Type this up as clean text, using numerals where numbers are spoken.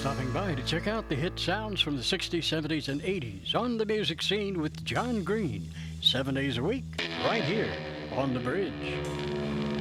stopping by to check out the hit sounds from the 60s, 70s, and 80s on the music scene with John Green, 7 days a week, right here on The Bridge.